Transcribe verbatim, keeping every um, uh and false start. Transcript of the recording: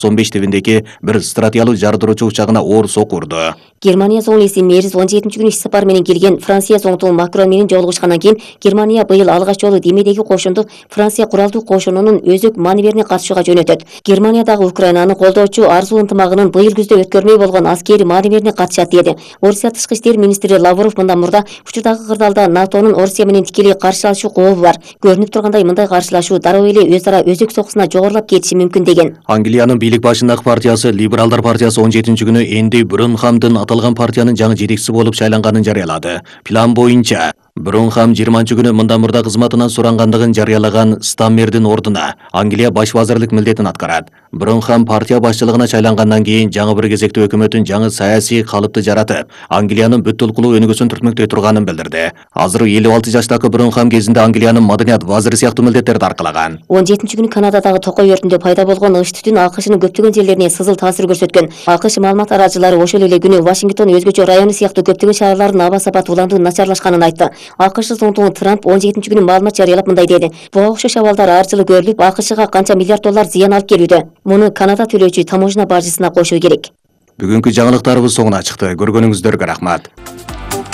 он беш тебиндеги бир стратегиялык жардыруучу учагына оор сокку урду. Германия соңлиси Мериз он жетинчи күнү иш сапары менен келген Франция соңтугу Макрон менен жолугушкандан кийин Германия быйыл алгач жолу демедеги кошунду Франция куралдуу кошунунун өзөк маневрине катышууга жөнөтөт. Германиядагы Украинаны колдоочу арзуу ынтымагынын быйыл күздө өткөрмөй болгон аскери маневрине катышат деди. Орусия тышкы иштер министри Лавров мындан мурда учурдагы кырдаалда НАТОнун Орусия менен тикелей каршылашуу кообу бар. Көрүнүп тургандай мындай каршылашуу дароо эле өз ара өзөк сокусуна жогорулап кетиши мүмкүн деген. Англиянын бийлик башындагы партиясы Либералдар партиясы он жетинчи күнү Энди Брюнхамдын аталган партиянын жаңы жетекчиси болуп шайланганын жарыялады. План боюнча Брюнхам жыйырманчы күнү мындан мурда кызматынан сурангандыгын жарыялаган Стаммердин ордуна Англия баш вазырлык милдетин аткарат. Брюнхам партия башчылыгына шайлангандан кийин жаңы бир кезектүү өкмөтүн жаңы саясий калыпты жаратып, Англиянын бүт улкулуу өнүгүүсүн түртмөктөй турганын билдирди. Азыр элүү алты жаштагы Брюнхам кезинде Англиянын маданият вазыры сыяктуу милдеттерди аркалаган. он жетинчи күнү Канададагы токой өртүндө пайда болгон ыш түтүн АКШнын көптөгөн жерлерине сызыл таасир көрсөткөн. АКШ маалымат арачылары ошол эле күнү Вашингтон өзгөчө району сыяктуу көптөгөн шаарлардын аба сапаты уланды начарлашканын айтты. АКШ соңтугу Трамп он жетинчи күнү маалымат жарыялап мындай деди: буга окшош абалдар ар жылы көрүлүп, АКШга канча миллиард доллар зыян алып келүүдө. Муну Канада төлөөчү таможня бажысына кошуу керек. Бүгүнкү жаңылыктарыбыз соңуна чыкты. Көргөнүңүздөргө рахмат.